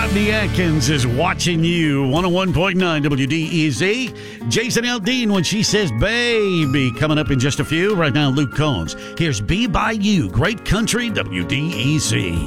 Rodney Atkins is watching you. 101.9 WDEZ. Jason Aldean when she says baby. Coming up in just a few. Right now, Luke Combs. Here's Be By You. Great Country WDEZ.